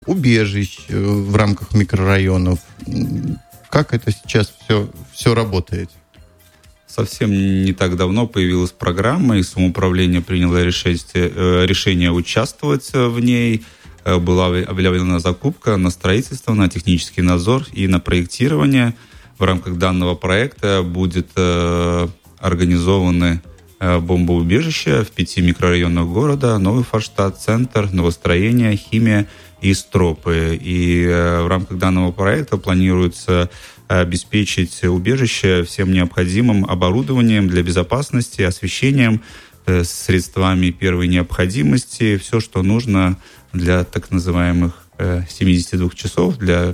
убежищ в рамках микрорайонов. Как это сейчас все работает? Совсем не так давно появилась программа, и самоуправление приняло решение участвовать в ней. Была объявлена закупка на строительство, на технический надзор и на проектирование. В рамках данного проекта будет организованы бомбоубежища в 5 микрорайонах города: Новый Форштадт, Центр, Новостроение, Химия и Стропы. И в рамках данного проекта планируется обеспечить убежище всем необходимым оборудованием для безопасности, освещением, средствами первой необходимости, все, что нужно для так называемых 72 часов, для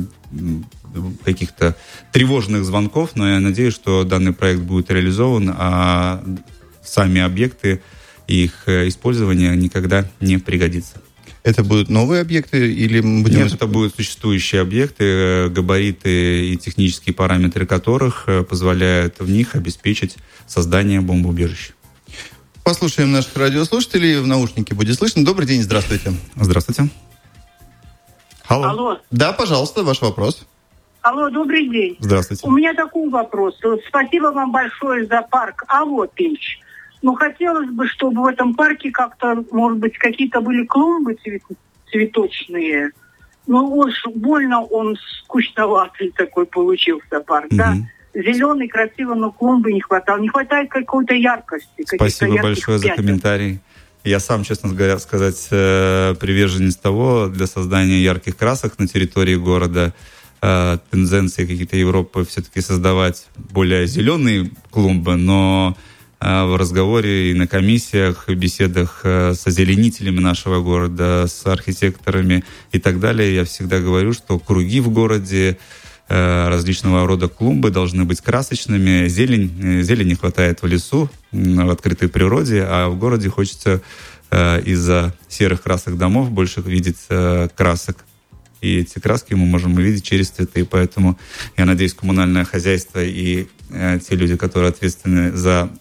каких-то тревожных звонков. Но я надеюсь, что данный проект будет реализован, а сами объекты и их использование никогда не пригодится. Это будут новые объекты или... Нет, это будут существующие объекты, габариты и технические параметры которых позволяют в них обеспечить создание бомбоубежища. Послушаем наших радиослушателей. В наушнике будет слышно. Добрый день, здравствуйте. Здравствуйте. Алло. Да, пожалуйста, ваш вопрос. Алло, добрый день. Здравствуйте. У меня такой вопрос. Спасибо вам большое за парк Авопич. Но хотелось бы, чтобы в этом парке как-то, может быть, какие-то были клумбы цветочные. Но уж больно он скучноватый такой получился парк, да? Зеленый, красиво, но клумбы не хватало. Не хватает какой-то яркости. Спасибо большое за комментарий. Я сам, честно говоря, приверженец того, для создания ярких красок на территории города, тенденции какие-то Европы все-таки создавать более зеленые клумбы, но в разговоре и на комиссиях, в беседах с озеленителями нашего города, с архитекторами и так далее, я всегда говорю, что круги в городе, различного рода клумбы должны быть красочными. Зелени не хватает в лесу, в открытой природе, а в городе хочется из-за серых красок домов больше видеть красок. И эти краски мы можем увидеть через цветы. Поэтому я надеюсь, коммунальное хозяйство и те люди, которые ответственны за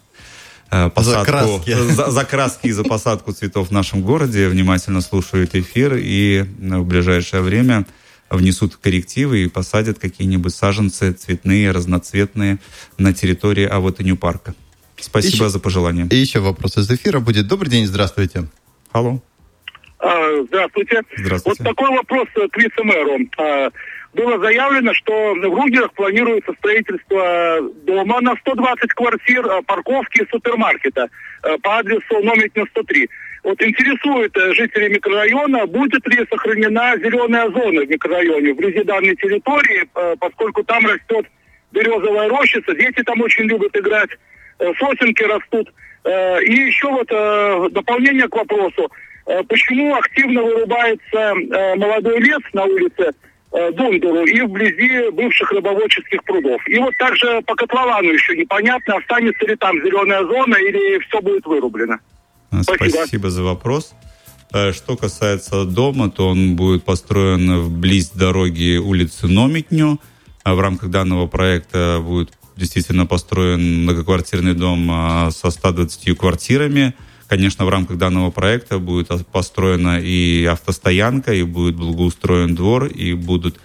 посадку, за краски и за посадку цветов в нашем городе, внимательно слушают эфир и в ближайшее время внесут коррективы и посадят какие-нибудь саженцы цветные, разноцветные на территории Авотыню парка. Спасибо за пожелание. И еще вопрос из эфира будет. Добрый день, здравствуйте. Алло. Здравствуйте. Здравствуйте. Вот такой вопрос к вице-мэру. Было заявлено, что в Ругерах планируется строительство дома на 120 квартир, парковки и супермаркета по адресу Номитня 103. Вот интересует жителей микрорайона, будет ли сохранена зеленая зона в микрорайоне вблизи данной территории, поскольку там растет березовая рощица, дети там очень любят играть, сосенки растут. И еще вот дополнение к вопросу, почему активно вырубается молодой лес на улице Дундуру и вблизи бывших рыбоводческих прудов. И вот также по котловану еще непонятно, останется ли там зеленая зона или все будет вырублено. Спасибо за вопрос. Что касается дома, то он будет построен вблизь дороги улицы Номитню. В рамках данного проекта будет действительно построен многоквартирный дом со 120 квартирами. Конечно, в рамках данного проекта будет построена и автостоянка, и будет благоустроен двор, и будут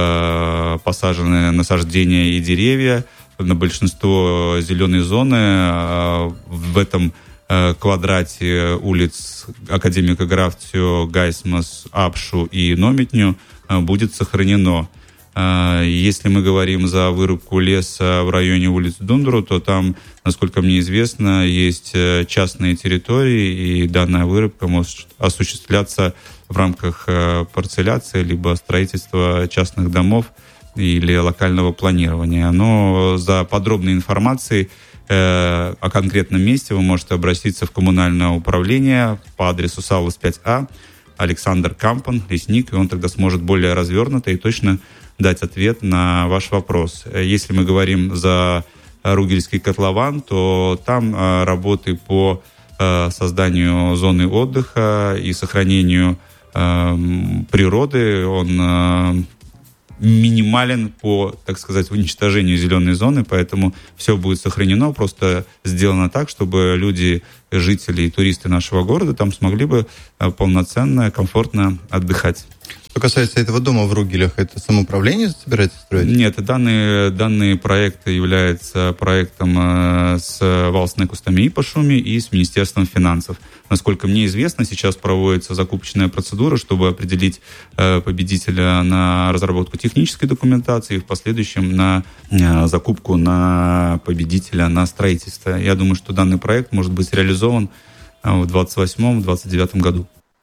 посажены насаждения и деревья. На большинство зеленой зоны в этом квадрате улиц Академика Графтио, Гайсмас, Апшу и Номитню будет сохранено. Если мы говорим за вырубку леса в районе улицы Дундуру, то там, насколько мне известно, есть частные территории, и данная вырубка может осуществляться в рамках парцеляции, либо строительства частных домов или локального планирования. Но за подробной информацией о конкретном месте вы можете обратиться в коммунальное управление по адресу Саулас 5А, Александр Кампан, лесник, и он тогда сможет более развернуто и точно дать ответ на ваш вопрос. Если мы говорим за Ругельский котлован, то там работы по созданию зоны отдыха и сохранению природы, он минимален по, так сказать, уничтожению зеленой зоны, поэтому все будет сохранено, просто сделано так, чтобы люди, жители и туристы нашего города там смогли бы полноценно, комфортно отдыхать. Что касается этого дома в Ругелях, это самоуправление собирается строить? Нет, данный проект является проектом с Valsts Īpašumi и с Министерством финансов. Насколько мне известно, сейчас проводится закупочная процедура, чтобы определить победителя на разработку технической документации и в последующем на закупку на победителя на строительство. Я думаю, что данный проект может быть реализован в 2028-2029 году.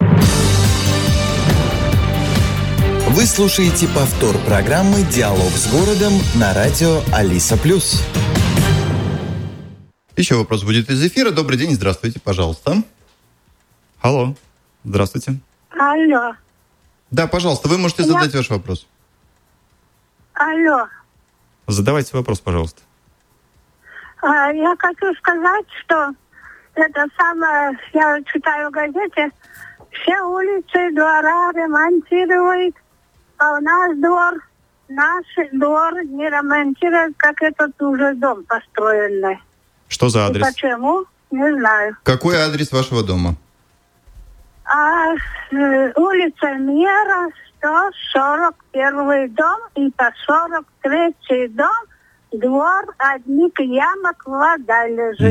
Вы слушаете повтор программы «Диалог с городом» на радио Алиса+. Еще вопрос будет из эфира. Добрый день, здравствуйте, пожалуйста. Алло, здравствуйте. Алло. Да, пожалуйста, вы можете задать ваш вопрос. Алло. Задавайте вопрос, пожалуйста. Я хочу сказать, что это самое, я читаю в газете, все улицы, двора ремонтируют, а у нас наш двор не ремонтирует, как этот уже дом построенный. Что за адрес? И почему? Не знаю. Какой адрес вашего дома? Улица Мира, 141 дом и по 43 дом, двор, одних ямок, вода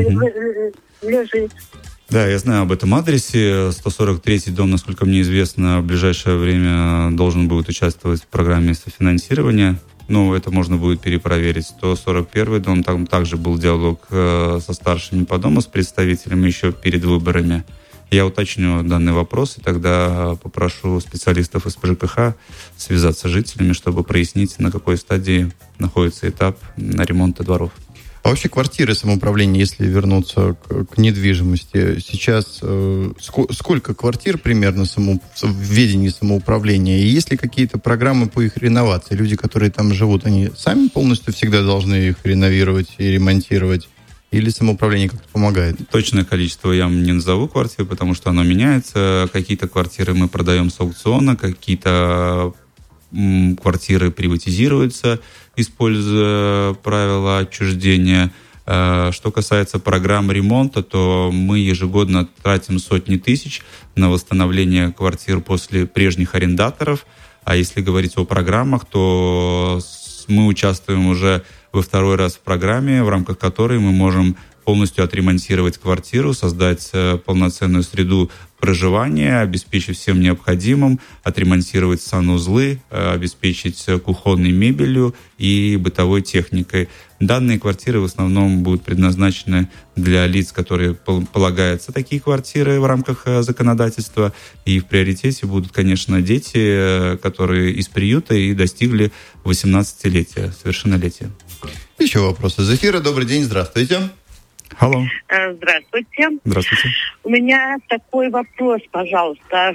лежит. Да, я знаю об этом адресе. 143-й дом, насколько мне известно, в ближайшее время должен будет участвовать в программе софинансирования. Ну, это можно будет перепроверить. 141-й дом, там также был диалог со старшими по дому, с представителями еще перед выборами. Я уточню данный вопрос и тогда попрошу специалистов из ПЖКХ связаться с жителями, чтобы прояснить, на какой стадии находится этап ремонта дворов. А вообще квартиры самоуправления, если вернуться к недвижимости, сейчас сколько квартир примерно в ведении самоуправления? И есть ли какие-то программы по их реновации? Люди, которые там живут, они сами полностью всегда должны их реновировать и ремонтировать? Или самоуправление как-то помогает? Точное количество я вам не назову квартир, потому что оно меняется. Какие-то квартиры мы продаем с аукциона, какие-то квартиры приватизируются, используя правила отчуждения. Что касается программ ремонта, то мы ежегодно тратим сотни тысяч на восстановление квартир после прежних арендаторов. А если говорить о программах, то мы участвуем уже во второй раз в программе, в рамках которой мы можем полностью отремонтировать квартиру, создать полноценную среду проживания, обеспечить всем необходимым, отремонтировать санузлы, обеспечить кухонной мебелью и бытовой техникой. Данные квартиры в основном будут предназначены для лиц, которые полагаются такие квартиры в рамках законодательства. И в приоритете будут, конечно, дети, которые из приюта и достигли 18-летия, совершеннолетия. Еще вопрос из эфира. Добрый день, здравствуйте. Алло. Здравствуйте. Здравствуйте. У меня такой вопрос, пожалуйста.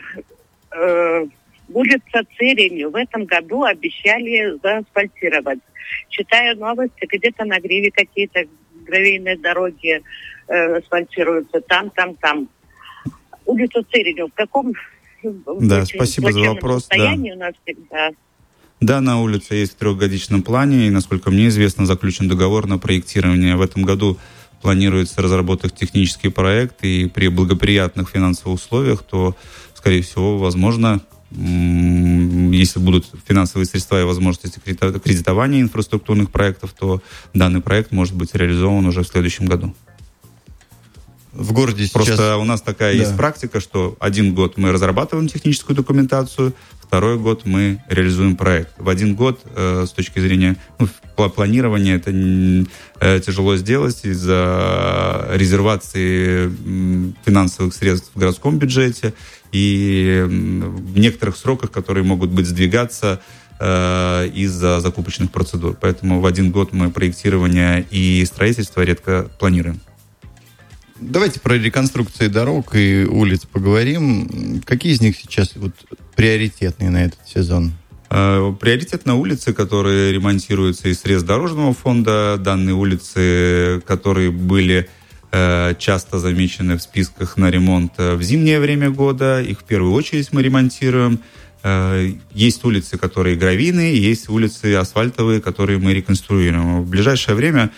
Улица Церенью в этом году обещали заасфальтировать. Читаю новости, где-то на Гриве какие-то гравийные дороги асфальтируются. Там. Улицу Церенью в каком спасибо за вопрос. Состоянии у нас всегда? Данная улица есть в трехгодичном плане, и, насколько мне известно, заключен договор на проектирование. В этом году планируется разработать технический проект, и при благоприятных финансовых условиях, то, скорее всего, возможно, если будут финансовые средства и возможности кредитования инфраструктурных проектов, то данный проект может быть реализован уже в следующем году. В городе сейчас... Просто у нас такая есть практика, что один год мы разрабатываем техническую документацию, второй год мы реализуем проект. В один год с точки зрения планирования это тяжело сделать из-за резервации финансовых средств в городском бюджете и в некоторых сроках, которые могут быть сдвигаться из-за закупочных процедур. Поэтому в один год мы проектирование и строительство редко планируем. Давайте про реконструкции дорог и улиц поговорим. Какие из них сейчас приоритетные на этот сезон? Приоритетно улицы, которые ремонтируются из средств дорожного фонда. Данные улицы, которые были часто замечены в списках на ремонт в зимнее время года, их в первую очередь мы ремонтируем. Есть улицы, которые гравийные, есть улицы асфальтовые, которые мы реконструируем. В ближайшее время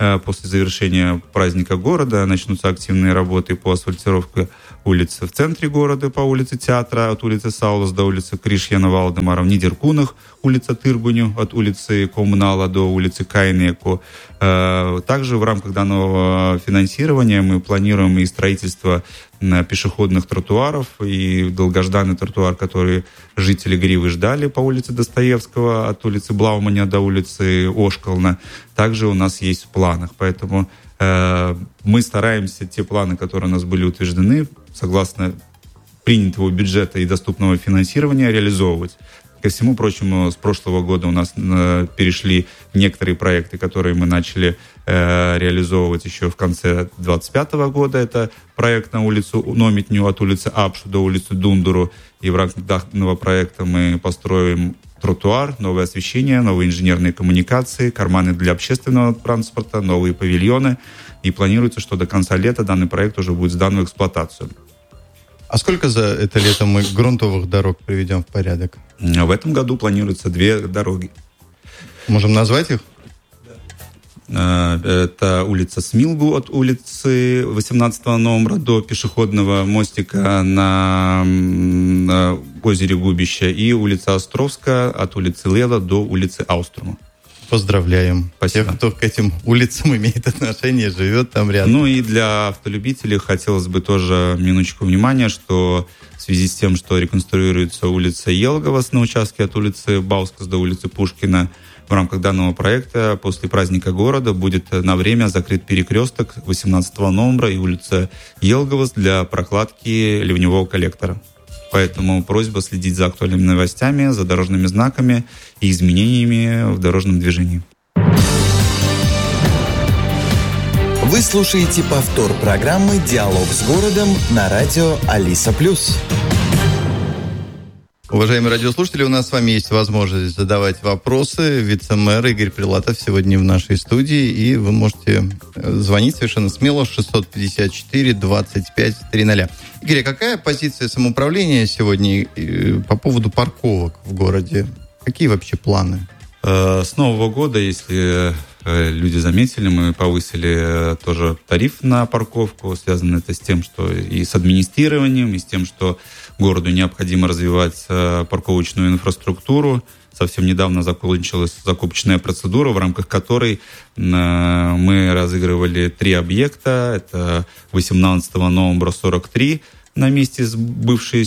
после завершения праздника города начнутся активные работы по асфальтировке улиц в центре города, по улице Театра, от улицы Саулас до улицы Кришьяна Валдемара, в Нидеркунах, улица Тыргуню, от улицы Коммунала до улицы Кайнеку. Также в рамках данного финансирования мы планируем и строительство пешеходных тротуаров, и долгожданный тротуар, который жители Гривы ждали по улице Достоевского, от улицы Блауманя до улицы Ошколна, также у нас есть в планах. Поэтому мы стараемся те планы, которые у нас были утверждены, согласно принятого бюджета и доступного финансирования, реализовывать. Ко всему прочему, с прошлого года у нас перешли некоторые проекты, которые мы начали реализовывать еще в конце 2025 года. Это проект на улицу Номитню от улицы Апшу до улицы Дундуру. И в рамках данного проекта мы построим тротуар, новое освещение, новые инженерные коммуникации, карманы для общественного транспорта, новые павильоны. И планируется, что до конца лета данный проект уже будет сдан в эксплуатацию. А сколько за это лето мы грунтовых дорог приведем в порядок? В этом году планируется 2 дороги. Можем назвать их? Это улица Смилгу от улицы 18 номера до пешеходного мостика на озере Губище и улица Островская от улицы Лела до улицы Ауструма. Поздравляем. Спасибо. Тех, кто к этим улицам имеет отношение, живет там рядом. Ну и для автолюбителей хотелось бы тоже минуточку внимания, что в связи с тем, что реконструируется улица Елговас на участке от улицы Баускас до улицы Пушкина, в рамках данного проекта после праздника города будет на время закрыт перекресток 18 номера и улица Елговас для прокладки ливневого коллектора. Поэтому просьба следить за актуальными новостями, за дорожными знаками и изменениями в дорожном движении. Вы слушаете повтор программы «Диалог с городом» на радио Алиса+. Уважаемые радиослушатели, у нас с вами есть возможность задавать вопросы. Вице-мэр Игорь Прилатов сегодня в нашей студии, и вы можете звонить совершенно смело 654-25-00. Игорь, а какая позиция самоуправления сегодня по поводу парковок в городе? Какие вообще планы? С Нового года, если люди заметили, мы повысили тоже тариф на парковку. Связано это с тем, что и с администрированием, и с тем, что городу необходимо развивать парковочную инфраструктуру. Совсем недавно закончилась закупочная процедура, в рамках которой мы разыгрывали 3 объекта. Это 18 номера 43 на месте бывшего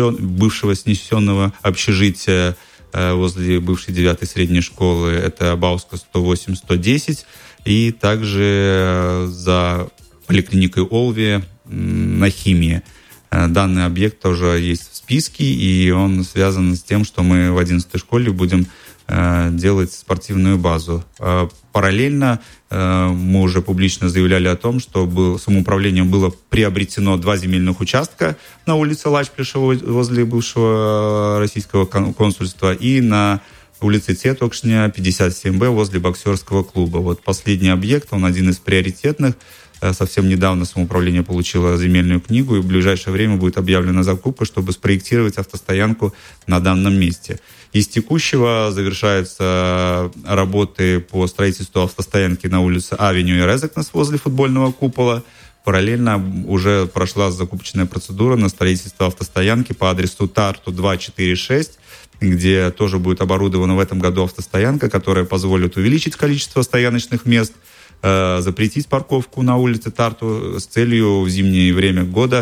снесенного общежития возле бывшей 9-й средней школы. Это Бауска 108-110. И также за поликлиникой Олви на химии. Данный объект тоже есть в списке, и он связан с тем, что мы в 11-й школе будем делать спортивную базу. Параллельно мы уже публично заявляли о том, что самоуправлением было приобретено 2 земельных участка на улице Лачплиша возле бывшего российского консульства и на улице Цетокшня 57Б возле боксерского клуба. Вот последний объект, он один из приоритетных. Совсем недавно самоуправление получило земельную книгу, и в ближайшее время будет объявлена закупка, чтобы спроектировать автостоянку на данном месте. Из текущего завершаются работы по строительству автостоянки на улице Авеню и Резекнес возле футбольного купола. Параллельно уже прошла закупочная процедура на строительство автостоянки по адресу Тарту 246, где тоже будет оборудована в этом году автостоянка, которая позволит увеличить количество стояночных мест, запретить парковку на улице Тарту с целью в зимнее время года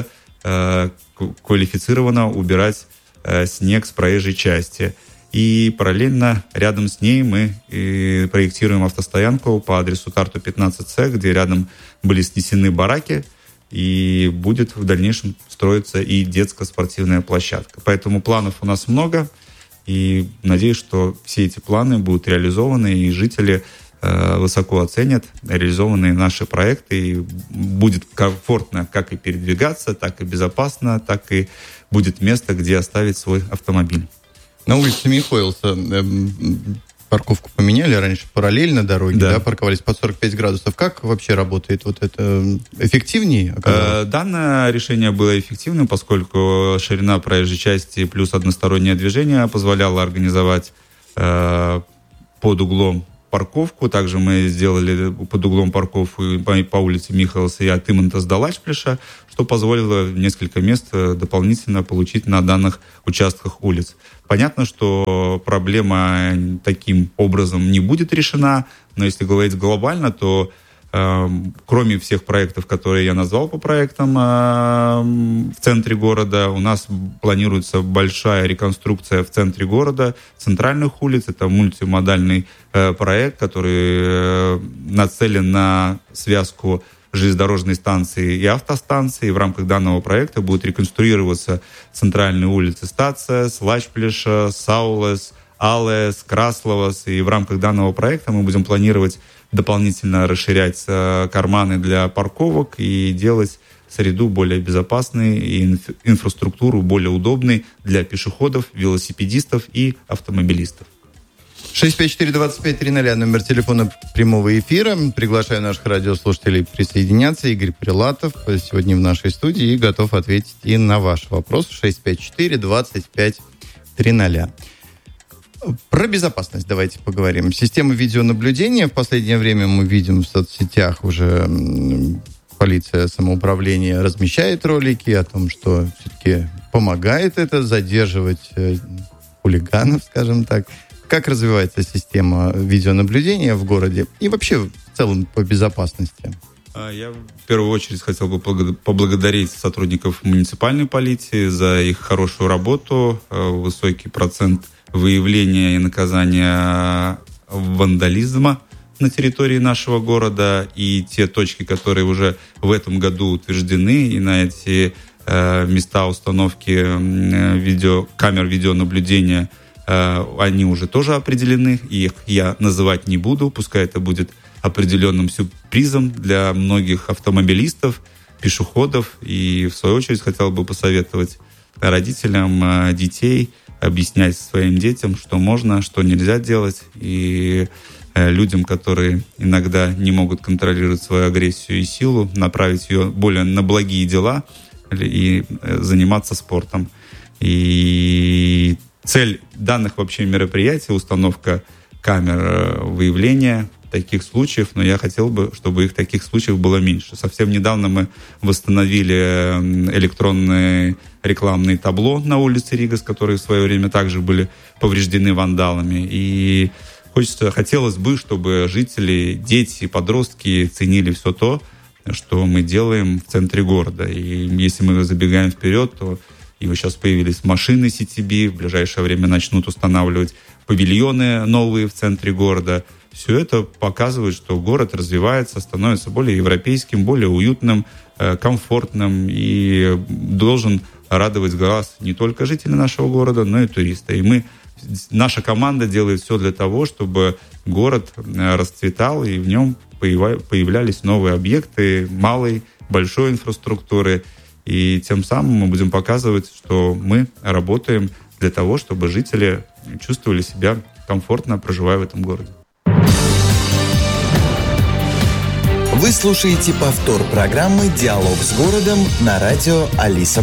квалифицированно убирать снег с проезжей части. И параллельно рядом с ней мы проектируем автостоянку по адресу Тарту 15С, где рядом были снесены бараки, и будет в дальнейшем строиться и детская спортивная площадка. Поэтому планов у нас много, и надеюсь, что все эти планы будут реализованы, и жители высоко оценят реализованные наши проекты, и будет комфортно как и передвигаться, так и безопасно, так и будет место, где оставить свой автомобиль. На улице Михоэлса парковку поменяли, раньше параллельно дороги, да, парковались под 45 градусов. Как вообще работает вот это? Эффективнее оказалось? Данное решение было эффективным, поскольку ширина проезжей части плюс одностороннее движение позволяло организовать под углом парковку. Также мы сделали под углом парковку по улице Михайлса и от Имонтас до Лачплеша, что позволило несколько мест дополнительно получить на данных участках улиц. Понятно, что проблема таким образом не будет решена, но если говорить глобально, то кроме всех проектов, которые я назвал по проектам в центре города, у нас планируется большая реконструкция в центре города, центральных улиц. Это мультимодальный проект, который нацелен на связку железнодорожной станции и автостанции. И в рамках данного проекта будут реконструироваться центральные улицы Стация, Лачплеша, Саулес, Алес, Красловас. И в рамках данного проекта мы будем планировать дополнительно расширять карманы для парковок и делать среду более безопасной и инфраструктуру более удобной для пешеходов, велосипедистов и автомобилистов. 654-2530, номер телефона прямого эфира. Приглашаю наших радиослушателей присоединяться. Игорь Прилатов сегодня в нашей студии и готов ответить и на ваш вопрос. 654-2530. Про безопасность давайте поговорим. Система видеонаблюдения. В последнее время мы видим в соцсетях уже полиция самоуправления размещает ролики о том, что все-таки помогает это задерживать хулиганов, скажем так. Как развивается система видеонаблюдения в городе и вообще в целом по безопасности? Я в первую очередь хотел бы поблагодарить сотрудников муниципальной полиции за их хорошую работу, высокий процент выявления и наказания вандализма на территории нашего города, и те точки, которые уже в этом году утверждены, и на эти места установки камер видеонаблюдения они уже тоже определены, их я называть не буду, пускай это будет определенным сюрпризом для многих автомобилистов, пешеходов, и в свою очередь хотел бы посоветовать родителям детей объяснять своим детям, что можно, что нельзя делать, и людям, которые иногда не могут контролировать свою агрессию и силу, направить ее более на благие дела и заниматься спортом. И цель данных вообще мероприятий — установка камер выявления таких случаев, но я хотел бы, чтобы их таких случаев было меньше. Совсем недавно мы восстановили электронные рекламные табло на улице Ригас, которые в свое время также были повреждены вандалами. И хотелось бы, чтобы жители, дети, подростки ценили все то, что мы делаем в центре города. И если мы забегаем вперед, то и вот сейчас появились машины CTB, в ближайшее время начнут устанавливать павильоны новые в центре города. Все это показывает, что город развивается, становится более европейским, более уютным, комфортным и должен радовать глаз не только жителей нашего города, но и туриста. И наша команда делает все для того, чтобы город расцветал, и в нем появлялись новые объекты малой, большой инфраструктуры. И тем самым мы будем показывать, что мы работаем для того, чтобы жители чувствовали себя комфортно, проживая в этом городе. Вы слушаете повтор программы «Диалог с городом» на радио Алиса+.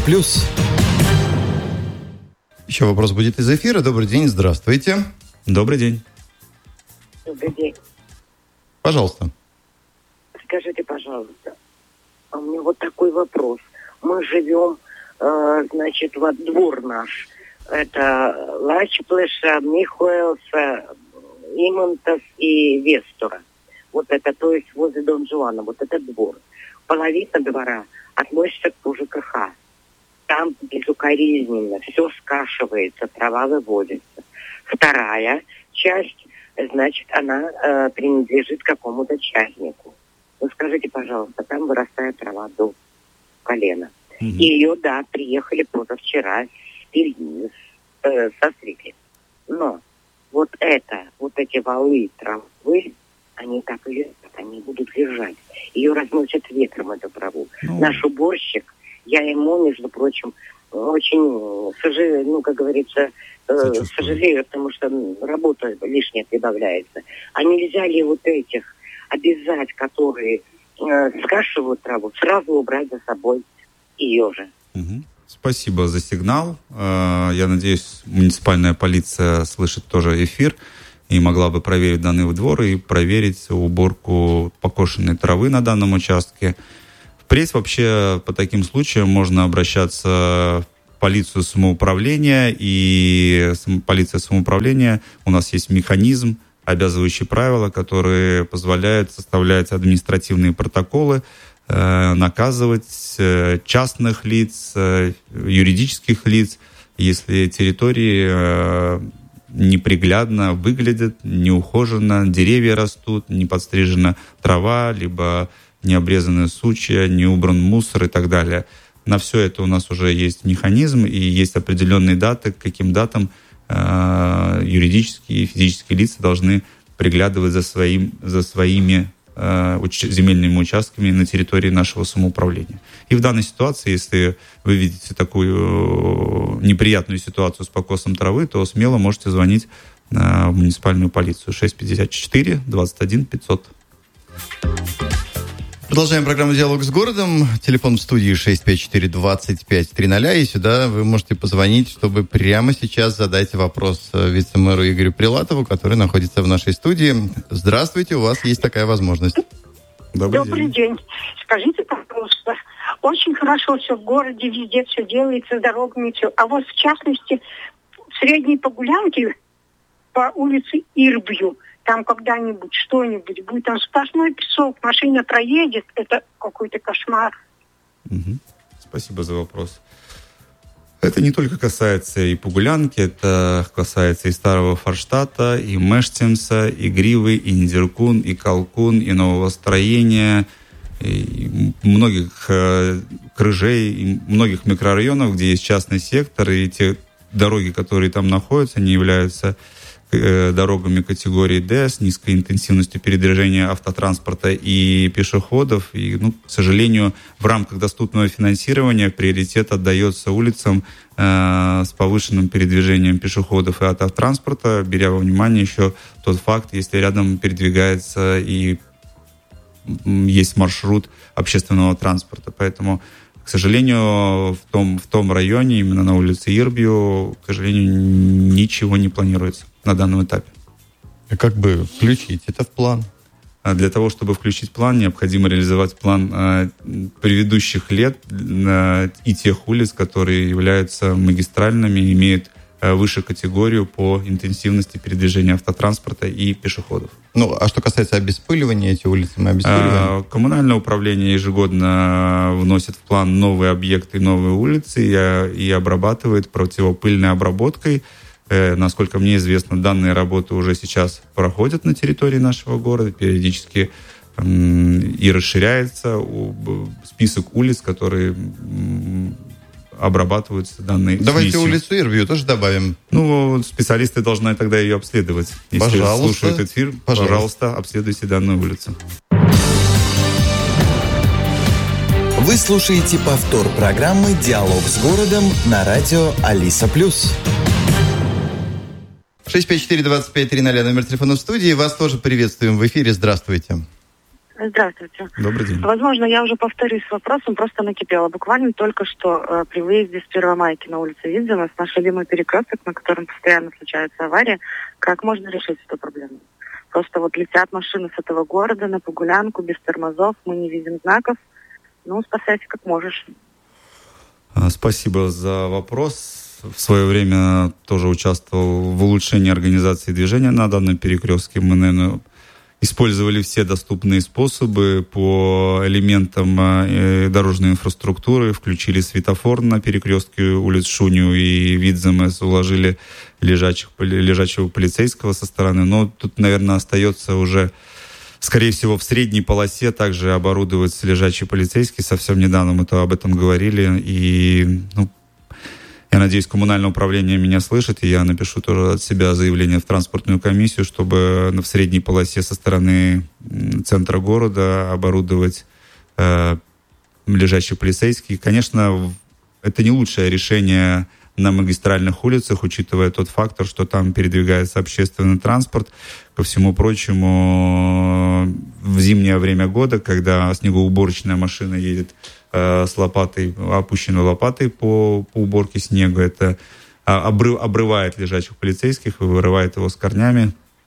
Еще вопрос будет из эфира. Добрый день, здравствуйте. Добрый день. Добрый день. Пожалуйста. Скажите, пожалуйста, у меня вот такой вопрос. Мы живем, вот двор наш. Это Лачплеша, Михайлса, Имонтас и Вестура. Вот это, то есть возле Дон Жуана, вот этот двор. Половина двора относится к ЖКХ. Там безукоризненно все скашивается, трава выводится. Вторая часть, значит, она принадлежит какому-то частнику. Ну, скажите, пожалуйста, там вырастает трава до колена. И ее, приехали позавчера состригли. Но вот эти валы травы, они так и лежат, они будут лежать. Ее разносят ветром, эту траву. Наш уборщик, я ему, между прочим, очень сожалею, как говорится, сожалею, потому что работа лишняя прибавляется. А нельзя ли вот этих обязать, которые скашивают траву, сразу убрать за собой ее же? Спасибо за сигнал. Я надеюсь, муниципальная полиция слышит тоже эфир. и могла бы проверить данный двор и проверить уборку покошенной травы на данном участке. Впредь вообще по таким случаям можно обращаться в полицию самоуправления, и полиция самоуправления, у нас есть механизм, обязывающие правила, которые позволяют составлять административные протоколы, наказывать частных лиц, юридических лиц, если территории неприглядно выглядят, неухоженно, деревья растут, не подстрижена трава, либо не обрезаны сучья, не убран мусор и так далее. На все это у нас уже есть механизм, и есть определенные даты, к каким датам юридические и физические лица должны приглядывать за своими земельными участками на территории нашего самоуправления. И в данной ситуации, если вы видите такую неприятную ситуацию с покосом травы, то смело можете звонить в муниципальную полицию 654 21 500. Продолжаем программу «Диалог с городом». Телефон в студии 654-25-00. И сюда вы можете позвонить, чтобы прямо сейчас задать вопрос вице-мэру Игорю Прилатову, который находится в нашей студии. Здравствуйте, у вас есть такая возможность. Добрый день. Скажите, пожалуйста, очень хорошо все в городе, везде все делается, с дорогами все. А вот в частности, в средней Погулянке по улице Ирбью, там когда-нибудь что-нибудь будет, там сплошной песок, машина проедет, это какой-то кошмар. Спасибо за вопрос. Это не только касается и Погулянки, это касается и Старого Форштадта, и Мештемса, и Гривы, и Нидеркун, и Калкун, и Нового Строения, и многих крыжей, и многих микрорайонов, где есть частный сектор, и те дороги, которые там находятся, они являются дорогами категории D с низкой интенсивностью передвижения автотранспорта и пешеходов. И, к сожалению, в рамках доступного финансирования приоритет отдается улицам с повышенным передвижением пешеходов и автотранспорта, беря во внимание еще тот факт, если рядом передвигается и есть маршрут общественного транспорта. Поэтому, к сожалению, в том районе, именно на улице Ирбью, к сожалению, ничего не планируется на данном этапе. Как бы включить это в план? Для того, чтобы включить план, необходимо реализовать план предыдущих лет и тех улиц, которые являются магистральными, имеют высшую категорию по интенсивности передвижения автотранспорта и пешеходов. А что касается обеспыливания, эти улицы мы обеспыливаем? Коммунальное управление ежегодно вносит в план новые объекты, новые улицы и обрабатывает противопыльной обработкой. Насколько мне известно, данные работы уже сейчас проходят на территории нашего города. Периодически и расширяется список улиц, которые обрабатываются данные. Давайте улицу Ирбью тоже добавим. Специалисты должны тогда ее обследовать. Если слушают эфир, пожалуйста, обследуйте данную улицу. Вы слушаете повтор программы «Диалог с городом» на радио Алиса+. 654-25-00, номер телефона в студии. Вас тоже приветствуем в эфире. Здравствуйте. Здравствуйте. Добрый день. Возможно, я уже повторюсь с вопросом, просто накипела. Буквально только что при выезде с Первомайки на улице Видзема, наш любимый перекресток, на котором постоянно случается авария, как можно решить эту проблему? Просто летят машины с этого города на Погулянку без тормозов, мы не видим знаков. Спасайся как можешь. Спасибо за вопрос. В свое время тоже участвовал в улучшении организации движения на данном перекрестке. Мы, наверное, использовали все доступные способы по элементам дорожной инфраструктуры, включили светофор на перекрестке улиц Шуню и Видземес, уложили лежачего полицейского со стороны. Но тут, наверное, остается уже, скорее всего, в средней полосе также оборудовать лежачий полицейский. Совсем недавно мы об этом говорили. И, я надеюсь, коммунальное управление меня слышит, и я напишу тоже от себя заявление в транспортную комиссию, чтобы в средней полосе со стороны центра города оборудовать лежачий полицейский. Конечно, это не лучшее решение на магистральных улицах, учитывая тот фактор, что там передвигается общественный транспорт. Ко всему прочему, в зимнее время года, когда снегоуборочная машина едет с лопатой, опущенной лопатой по уборке снега, это обрывает лежачих полицейских и вырывает его с корнями.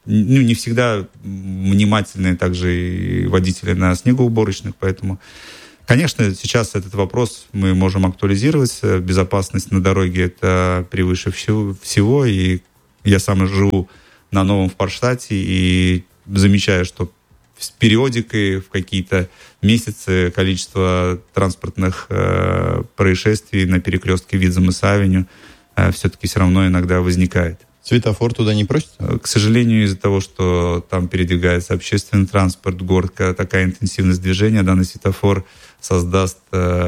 не всегда внимательны также и водители на снегоуборочных, поэтому, конечно, сейчас этот вопрос мы можем актуализировать. Безопасность на дороге – это превыше всего, и я сам живу на Новом Форштадте и замечаю, что с периодикой в какие-то месяцы количество транспортных происшествий на перекрестке Видземес-авеню все-таки все равно иногда возникает. Светофор туда не просит? К сожалению, из-за того, что там передвигается общественный транспорт, горка, такая интенсивность движения, данный светофор создаст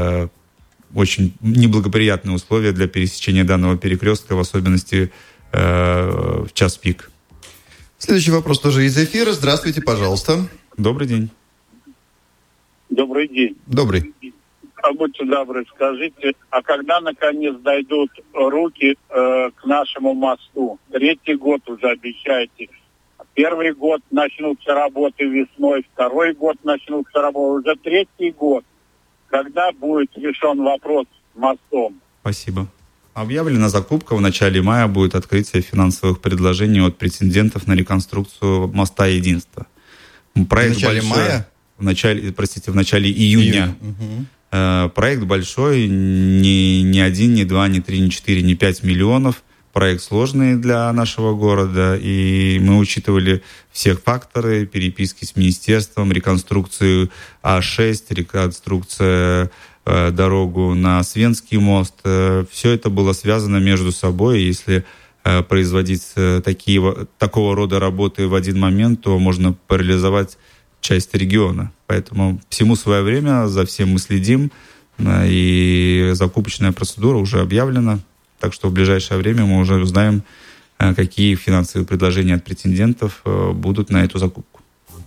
очень неблагоприятные условия для пересечения данного перекрестка, в особенности в час пик. Следующий вопрос тоже из эфира. Здравствуйте, пожалуйста. Добрый день. Добрый день. Добрый. Будьте добры, скажите, а когда наконец дойдут руки к нашему мосту? 3-й год уже обещаете. 1-й год начнутся работы весной, 2-й год начнутся работы, уже 3-й год. Когда будет решен вопрос с мостом? Спасибо. Объявлена закупка. В начале мая будет открытие финансовых предложений от претендентов на реконструкцию моста «Единство». Проект в начале большой, мая? В начале июня. Угу. Проект большой, не 1, не 2, не 3, не 4, не 5 миллионов. Проект сложный для нашего города, и мы учитывали все факторы, переписки с министерством, реконструкцию А6, реконструкция дорогу на Свенский мост. Все это было связано между собой. Если производить такого рода работы в один момент, то можно парализовать часть региона. Поэтому всему свое время, за всем мы следим, и закупочная процедура уже объявлена. Так что в ближайшее время мы уже узнаем, какие финансовые предложения от претендентов будут на эту закупку.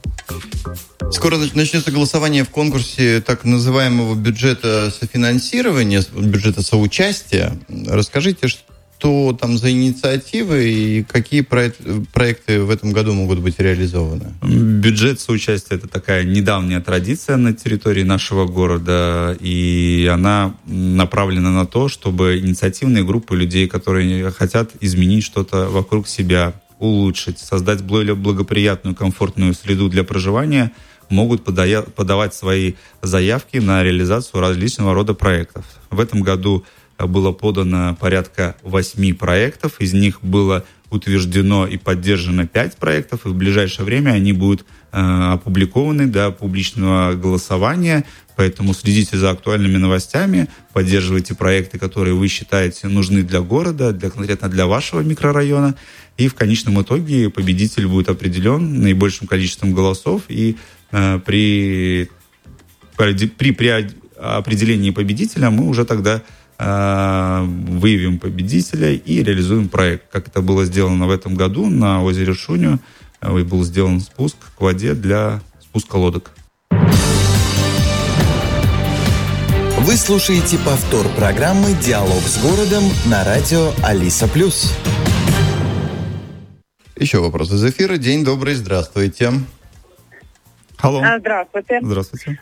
Скоро начнется голосование в конкурсе так называемого бюджета софинансирования, бюджета соучастия. Расскажите, что там за инициативы и какие проекты в этом году могут быть реализованы? Бюджет соучастия – это такая недавняя традиция на территории нашего города, и она направлена на то, чтобы инициативные группы людей, которые хотят изменить что-то вокруг себя, улучшить, создать более благоприятную, комфортную среду для проживания, могут подавать свои заявки на реализацию различного рода проектов. В этом году было подано порядка 8 проектов, из них было утверждено и поддержано 5 проектов, и в ближайшее время они будут опубликованы до публичного голосования, поэтому следите за актуальными новостями, поддерживайте проекты, которые вы считаете нужны для города, конкретно для вашего микрорайона, и в конечном итоге победитель будет определен наибольшим количеством голосов, и при определении победителя мы уже тогда выявим победителя и реализуем проект. Как это было сделано в этом году на озере Шуню, был сделан спуск к воде для спуска лодок. Вы слушаете повтор программы «Диалог с городом» на радио Алиса+. Еще вопрос из эфира. День добрый, здравствуйте. Алло. Здравствуйте. Здравствуйте.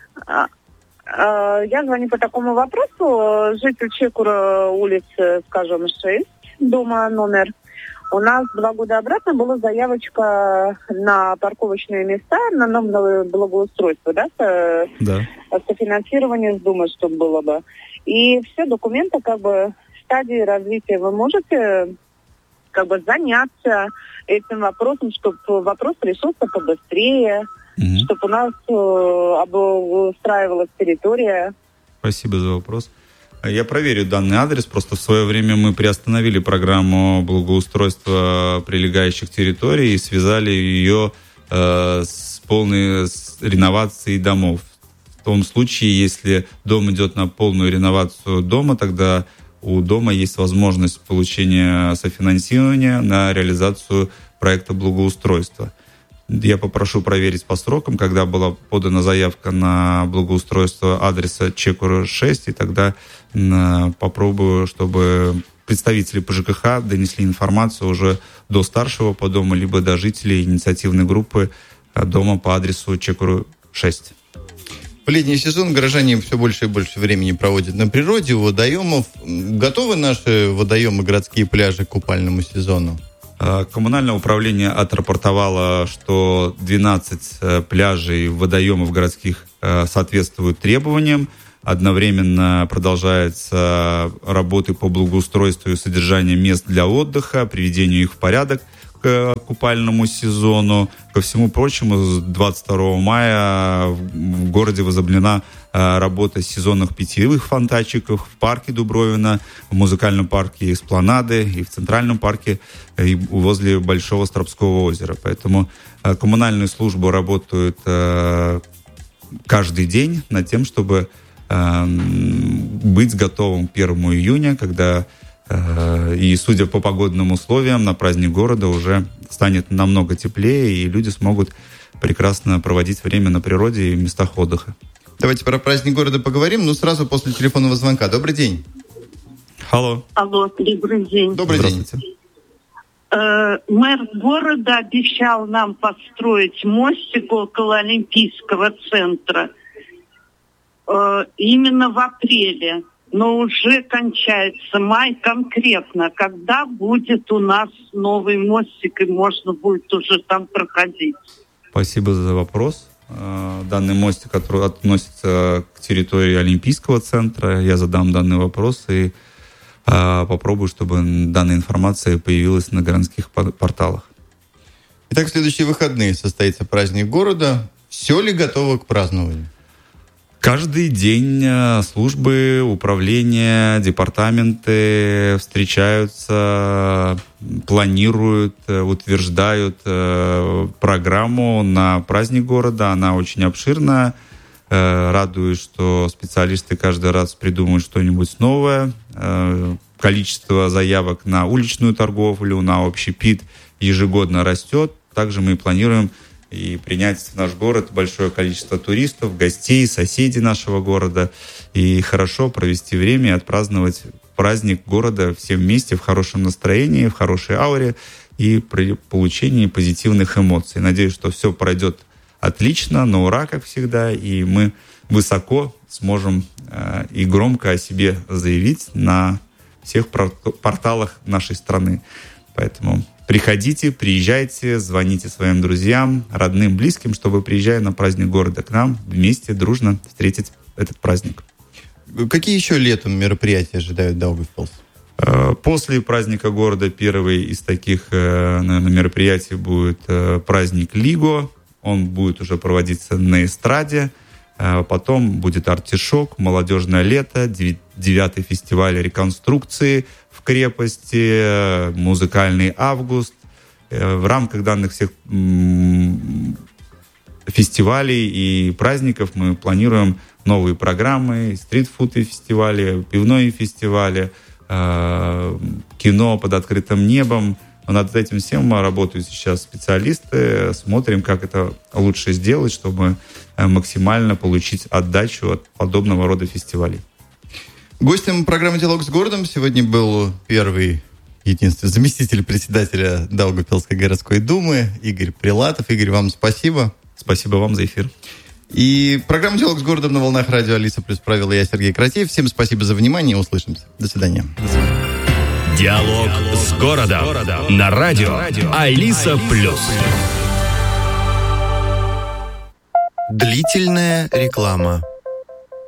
Я звоню по такому вопросу. Житель Чекура, улицы, скажем, 6, дома номер. У нас 2 года обратно была заявочка на парковочные места, на новое благоустройство, да? Софинансирование с Думой, чтобы было бы. И все документы в стадии развития. Вы можете заняться этим вопросом, чтобы вопрос решился побыстрее, чтобы у нас обустраивалась территория. Спасибо за вопрос. Я проверю данный адрес. Просто в свое время мы приостановили программу благоустройства прилегающих территорий и связали ее с полной реновацией домов. В том случае, если дом идет на полную реновацию дома, тогда у дома есть возможность получения софинансирования на реализацию проекта благоустройства. Я попрошу проверить по срокам, когда была подана заявка на благоустройство адреса Чекура 6, и тогда попробую, чтобы представители по ЖКХ донесли информацию уже до старшего по дому, либо до жителей инициативной группы дома по адресу Чекура 6. В летний сезон горожане все больше и больше времени проводят на природе, у водоемов. Готовы наши водоемы, городские пляжи к купальному сезону? Коммунальное управление отрапортовало, что 12 пляжей, водоемов городских соответствуют требованиям. Одновременно продолжаются работы по благоустройству и содержанию мест для отдыха, приведению их в порядок к купальному сезону. Ко всему прочему, с 22 мая в городе возобновлена работа сезонных питьевых фонтанчиков в парке Дубровина, в музыкальном парке Эспланады и в центральном парке и возле Большого Стропского озера. Поэтому коммунальные службы работают каждый день над тем, чтобы быть готовым к 1 июня, когда и, судя по погодным условиям, на праздник города уже станет намного теплее, и люди смогут прекрасно проводить время на природе и в местах отдыха. Давайте про праздник города поговорим, но сразу после телефонного звонка. Добрый день. Алло. Алло, добрый день. Добрый день. Мэр города обещал нам построить мостик около Олимпийского центра именно в апреле. Но уже кончается май конкретно. Когда будет у нас новый мостик, и можно будет уже там проходить? Спасибо за вопрос. Данный мостик относится к территории Олимпийского центра. Я задам данный вопрос и попробую, чтобы данная информация появилась на городских порталах. Итак, в следующие выходные состоится праздник города. Все ли готово к празднованию? Каждый день службы, управления, департаменты встречаются, планируют, утверждают программу на праздник города. Она очень обширная. Радует, что специалисты каждый раз придумывают что-нибудь новое. Количество заявок на уличную торговлю, на общепит ежегодно растет. Также мы планируем и принять в наш город большое количество туристов, гостей, соседей нашего города. И хорошо провести время и отпраздновать праздник города все вместе в хорошем настроении, в хорошей ауре и при получении позитивных эмоций. Надеюсь, что все пройдет отлично, на ура, как всегда, и мы высоко сможем и громко о себе заявить на всех порталах нашей страны. Поэтому приходите, приезжайте, звоните своим друзьям, родным, близким, чтобы, приезжая на праздник города к нам, вместе дружно встретить этот праздник. Какие еще летом мероприятия ожидают Даугавпилс? После праздника города первый из таких, наверное, мероприятий будет праздник Лиго. Он будет уже проводиться на эстраде. Потом будет артишок, молодежное лето, 9-й фестиваль реконструкции в крепости, музыкальный август. В рамках данных всех фестивалей и праздников мы планируем новые программы, стритфуд фестивали, пивные фестивали, кино под открытым небом. Но над этим всем работают сейчас специалисты. Смотрим, как это лучше сделать, чтобы максимально получить отдачу от подобного рода фестивалей. Гостем программы «Диалог с городом» сегодня был единственный заместитель председателя Даугавпилской городской думы Игорь Прилатов. Игорь, вам спасибо. Спасибо вам за эфир. И программа «Диалог с городом» на волнах радио «Алиса плюс правила». Я Сергей Кратеев. Всем спасибо за внимание. Услышимся. До свидания. Диалог с городом на радио Алиса плюс. Длительная реклама.